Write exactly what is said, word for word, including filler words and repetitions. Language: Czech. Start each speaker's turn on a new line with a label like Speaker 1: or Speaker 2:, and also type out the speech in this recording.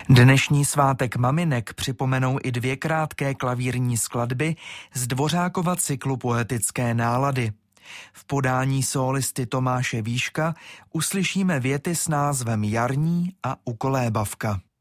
Speaker 1: Dnešní svátek maminek připomenou i dvě krátké klavírní skladby z Dvořákova cyklu Poetické nálady. V podání sólisty Tomáše Víška uslyšíme věty s názvem Jarní a Ukolébavka.